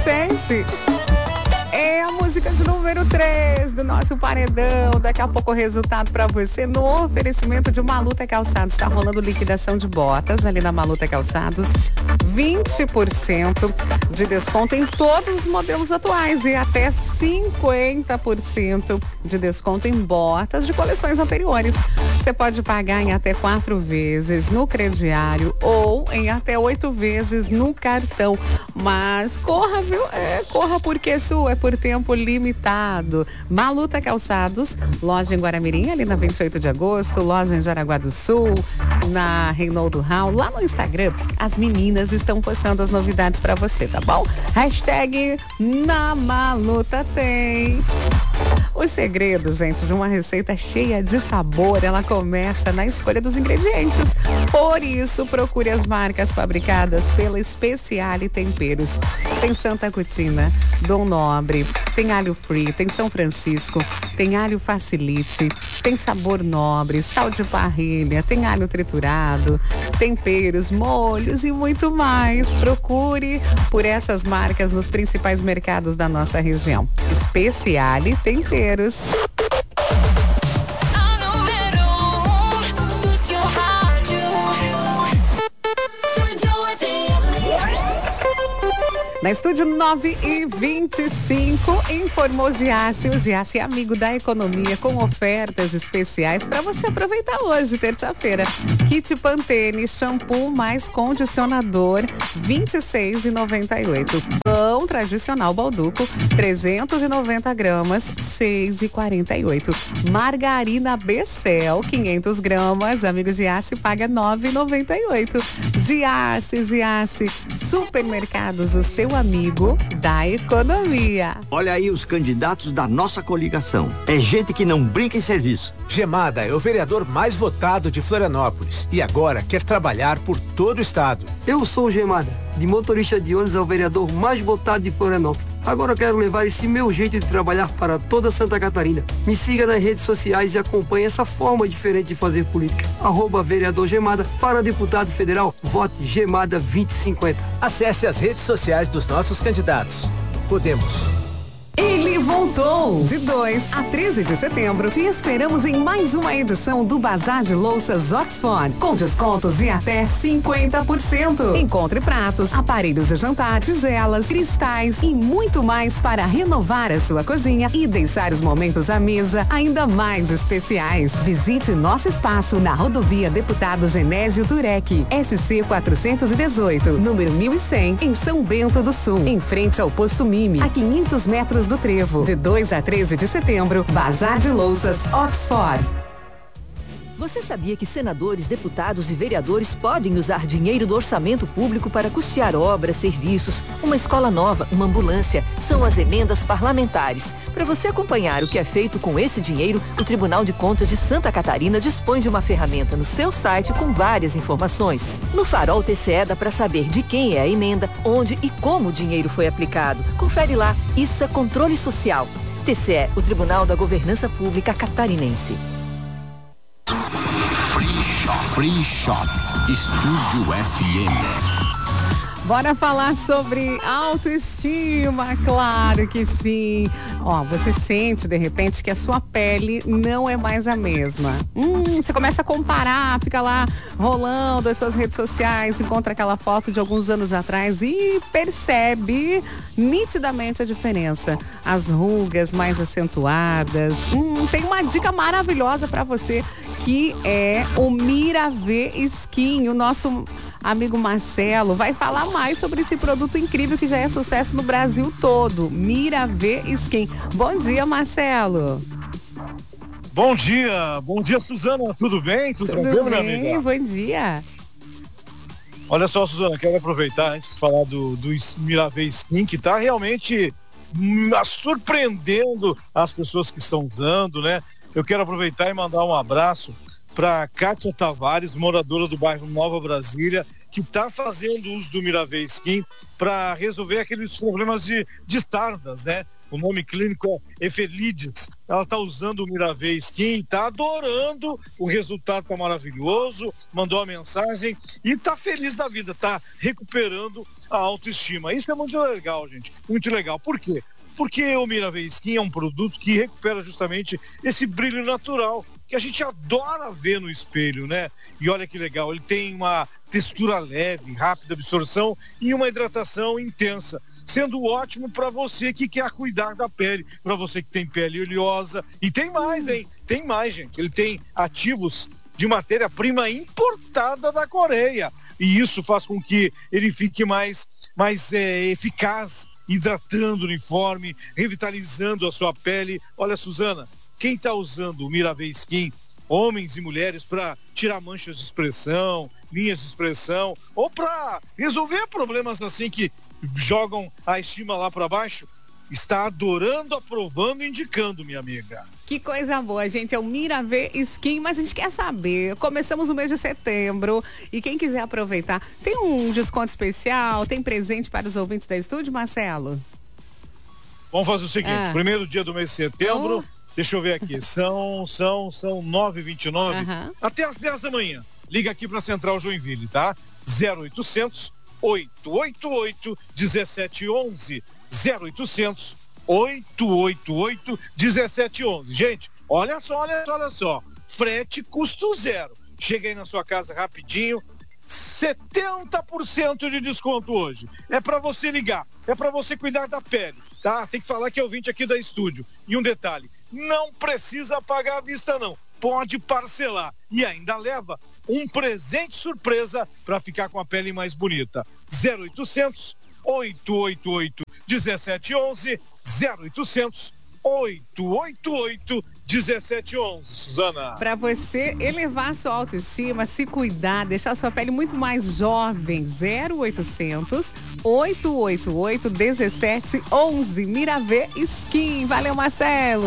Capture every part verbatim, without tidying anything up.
sente? É a música de número três do nosso paredão. Daqui a pouco o resultado pra você no oferecimento de Maluta Calçados. Tá rolando liquidação de botas ali na Maluta Calçados. vinte por cento de desconto em todos os modelos atuais e até cinquenta por cento de desconto em botas de coleções anteriores. Você pode pagar em até quatro vezes no crediário ou em até oito vezes no cartão. Mas corra, viu? É, corra porque é sua, é por tempo limitado. Maluta Calçados, loja em Guaramirim, ali na vinte e oito de agosto, loja em Jaraguá do Sul, na Reinaldo Hall. Lá no Instagram, as meninas estão postando as novidades pra você, tá bom? Hashtag na Maluta tem. O segredo, gente, de uma receita cheia de sabor, ela começa na escolha dos ingredientes. Por isso, procure as marcas fabricadas pela Speciale Temperos. Tem Santa Cutina, Dom Nobre, tem alho free, tem São Francisco, tem alho facilite, tem sabor nobre, sal de parrilha, tem alho triturado, temperos, molhos e muito mais. Procure por essas marcas nos principais mercados da nossa região. Speciale Temperos. Na Estúdio nove e vinte e cinco, informou Giasse. O Giasse é amigo da economia com ofertas especiais para você aproveitar hoje, terça-feira. Kit Pantene, shampoo mais condicionador, vinte e seis reais e noventa e oito centavos. Pão tradicional Balduco, trezentos e noventa gramas, seis reais e quarenta e oito centavos. Margarina Becel, quinhentas gramas, amigo Giasse, paga nove reais e noventa e oito centavos. Giasse, Giasse, supermercados, o seu amigo da economia. Olha aí os candidatos da nossa coligação. É gente que não brinca em serviço. Gemada é o vereador mais votado de Florianópolis e agora quer trabalhar por todo o estado. Eu sou o Gemada, de motorista de ônibus ao vereador mais votado de Florianópolis. Agora eu quero levar esse meu jeito de trabalhar para toda Santa Catarina. Me siga nas redes sociais e acompanhe essa forma diferente de fazer política. Arroba vereador Gemada. Para deputado federal, vote Gemada vinte e cinquenta. Acesse as redes sociais dos nossos candidatos. Podemos. Ele voltou! De dois a treze de setembro, te esperamos em mais uma edição do Bazar de Louças Oxford, com descontos de até cinquenta por cento. Encontre pratos, aparelhos de jantar, tigelas, cristais e muito mais para renovar a sua cozinha e deixar os momentos à mesa ainda mais especiais. Visite nosso espaço na rodovia Deputado Genésio Durek, S C quatrocentos e dezoito, número mil e cem, em São Bento do Sul, em frente ao posto Mime, a quinhentos metros do Trevo. De dois a treze de setembro, Bazar de Louças Oxford. Você sabia que senadores, deputados e vereadores podem usar dinheiro do orçamento público para custear obras, serviços, uma escola nova, uma ambulância? São as emendas parlamentares. Para você acompanhar o que é feito com esse dinheiro, o Tribunal de Contas de Santa Catarina dispõe de uma ferramenta no seu site com várias informações. No Farol T C E dá para saber de quem é a emenda, onde e como o dinheiro foi aplicado. Confere lá, isso é controle social. T C E, o Tribunal da Governança Pública Catarinense. Free Shop, Estúdio F M. Bora falar sobre autoestima, claro que sim. Ó, você sente de repente que a sua pele não é mais a mesma. Hum, você começa a comparar, fica lá rolando as suas redes sociais, encontra aquela foto de alguns anos atrás e percebe nitidamente a diferença. As rugas mais acentuadas. Hum, tem uma dica maravilhosa pra você que é o Mirav Skin. O nosso amigo Marcelo vai falar mais sobre esse produto incrível que já é sucesso no Brasil todo. Mirav Skin. Bom dia, Marcelo. Bom dia, bom dia, Suzana. Tudo bem? Tudo, Tudo tranquilo, minha amiga? Bom dia. Olha só, Suzana, quero aproveitar antes de falar do, do Mirav Skin, que está realmente hum, surpreendendo as pessoas que estão usando, né? Eu quero aproveitar e mandar um abraço para Kátia Tavares, moradora do bairro Nova Brasília, que está fazendo uso do Mirav Skin para resolver aqueles problemas de, de sardas, né? o nome clínico é Efelides. Ela está usando o Miravet Skin, está adorando, o resultado está maravilhoso, mandou a mensagem e está feliz da vida, está recuperando a autoestima. Isso é muito legal, gente, muito legal. Por quê? Porque o Miravet Skin é um produto que recupera justamente esse brilho natural que a gente adora ver no espelho, né? E olha que legal, ele tem uma textura leve, rápida absorção e uma hidratação intensa, sendo ótimo para você que quer cuidar da pele, para você que tem pele oleosa. E tem mais, hein? Tem mais, gente. Ele tem ativos de matéria-prima importada da Coreia. E isso faz com que ele fique mais, mais é, eficaz, hidratando o uniforme, revitalizando a sua pele. Olha, Suzana, quem está usando o Miravet Skin, homens e mulheres, para tirar manchas de expressão, linhas de expressão, ou para resolver problemas assim que jogam a estima lá para baixo, está adorando, aprovando e indicando, minha amiga. Que coisa boa, gente, é o Miravet Skin, mas a gente quer saber, começamos o mês de setembro e quem quiser aproveitar, tem um desconto especial, tem presente para os ouvintes da estúdio, Marcelo? Vamos fazer o seguinte, ah. primeiro dia do mês de setembro, oh. deixa eu ver aqui, são, são, são nove e vinte e nove, uhum. até às dez da manhã, liga aqui para a Central Joinville, tá? zero oitocentos, oito oito oito, um sete um um, zero oitocentos, oito oito oito, um sete um um. Gente, olha só, olha só, olha só. Frete custo zero. Chega aí na sua casa rapidinho. setenta por cento de desconto hoje. É para você ligar, é para você cuidar da pele, tá? Tem que falar que é ouvinte aqui da estúdio. E um detalhe, não precisa pagar à vista não. Pode parcelar e ainda leva um presente surpresa para ficar com a pele mais bonita. zero oitocentos, oito oito oito, um sete um um, zero oitocentos, oito oito oito, um sete um um, Suzana. Para você elevar sua autoestima, se cuidar, deixar sua pele muito mais jovem, zero oitocentos, oito oito oito, um sete um um, Miravet Skin. Valeu, Marcelo.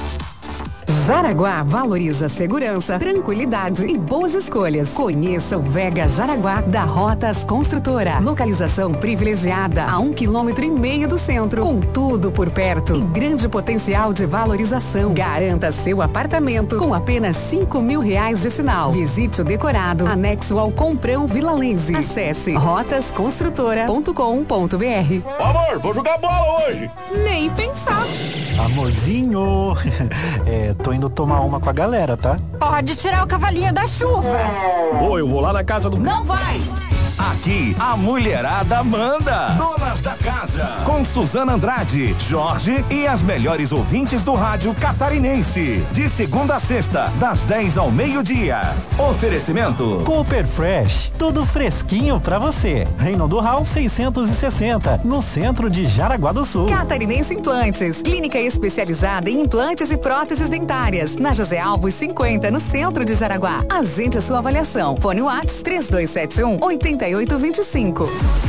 Jaraguá valoriza segurança, tranquilidade e boas escolhas. Conheça o Vega Jaraguá da Rotas Construtora. Localização privilegiada a um quilômetro e meio do centro, com tudo por perto e grande potencial de valorização. Garanta seu apartamento com apenas cinco mil reais de sinal. Visite o decorado anexo ao Comprão Vila Lense. Acesse rotas construtora ponto com ponto br. Amor, vou jogar bola hoje. Nem pensar. Amorzinho, é, tô indo tomar uma com a galera, tá? Pode tirar o cavalinho da chuva. Ou eu vou lá na casa do... Não vai! Aqui, a mulherada manda. Donas da casa. Com Suzana Andrade, Jorge e as melhores ouvintes do rádio catarinense. De segunda a sexta, das dez ao meio-dia. Oferecimento Cooper Fresh, tudo fresquinho pra você. Reinaldo Rau seiscentos e sessenta, no centro de Jaraguá do Sul. Catarinense Implantes, clínica especializada em implantes e próteses dentárias. Na José Alves cinquenta, no centro de Jaraguá. Agende a sua avaliação. Fone Whats três dois sete um, oito oito dois cinco.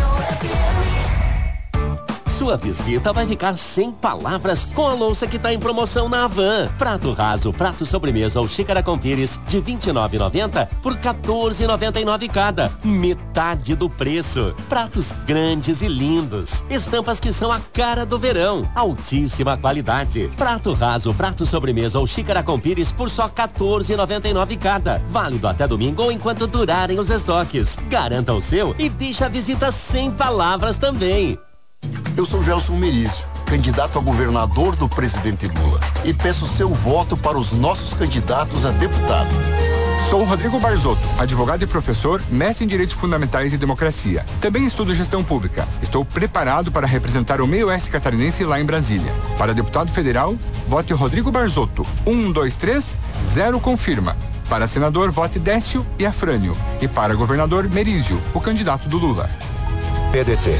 Sua visita vai ficar sem palavras com a louça que está em promoção na Havan. Prato raso, prato sobremesa ou xícara com pires de vinte e nove reais e noventa centavos por quatorze reais e noventa e nove centavos cada. Metade do preço. Pratos grandes e lindos. Estampas que são a cara do verão. Altíssima qualidade. Prato raso, prato sobremesa ou xícara com pires por só quatorze reais e noventa e nove centavos cada. Válido até domingo ou enquanto durarem os estoques. Garanta o seu e deixa a visita sem palavras também. Eu sou Gelson Merizio, candidato a governador do presidente Lula, e peço seu voto para os nossos candidatos a deputado. Sou Rodrigo Barzotto, advogado e professor, mestre em Direitos Fundamentais e Democracia. Também estudo Gestão Pública. Estou preparado para representar o meio oeste catarinense lá em Brasília. Para deputado federal, vote Rodrigo Barzotto. um, dois, três, zero confirma. Para senador, vote Décio e Afrânio. E para governador, Merizio, o candidato do Lula. P D T.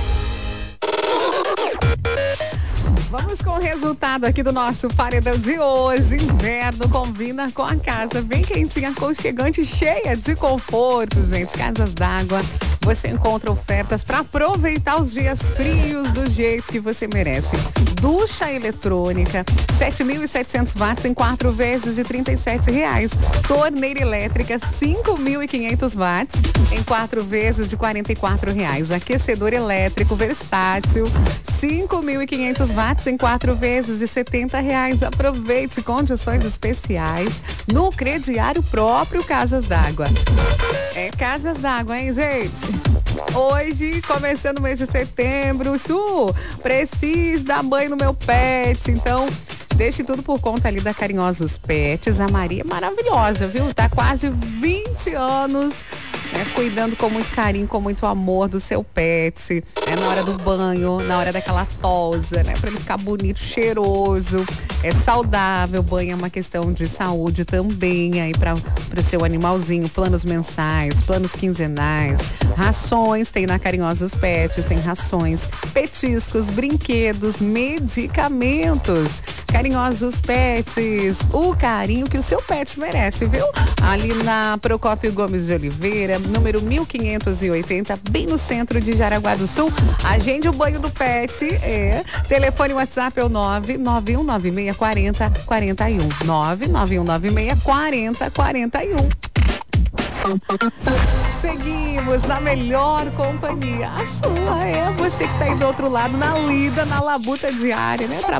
Vamos com o resultado aqui do nosso paredão de hoje. Inverno combina com a casa bem quentinha, aconchegante, cheia de conforto, gente. Casas d'Água você encontra ofertas para aproveitar os dias frios do jeito que você merece. Ducha eletrônica, sete mil e setecentos watts em quatro vezes de trinta e sete reais. Torneira elétrica, cinco mil e quinhentos watts em quatro vezes de quarenta e quatro reais. Aquecedor elétrico versátil, cinco mil e quinhentos watts em quatro vezes de setenta reais. Aproveite condições especiais no crediário próprio Casas d'Água. É Casas d'Água, hein, gente? Hoje, começando o mês de setembro, Su, preciso dar banho no meu pet, então deixe tudo por conta ali da Carinhosos Pets. A Maria é maravilhosa, viu? Tá quase vinte anos, né, cuidando com muito carinho, com muito amor do seu pet, né, na hora do banho, na hora daquela tosa, né, pra ele ficar bonito, cheiroso, é saudável. Banho é uma questão de saúde também aí para pro seu animalzinho. Planos mensais, planos quinzenais, rações, tem na Carinhosos Pets, tem rações, petiscos, brinquedos, medicamentos. Carinhosos Pets, o carinho que o seu pet merece, viu? Ali na Procópio Gomes de Oliveira, número mil quinhentos e oitenta, bem no centro de Jaraguá do Sul. Agende o banho do pet, é. Telefone WhatsApp é o nove nove um nove seis quatro zero quatro um. nove nove um nove seis quatro zero quatro um. Seguimos na melhor companhia, a sua, é você que tá aí do outro lado, na lida, na labuta diária, né? Trabalho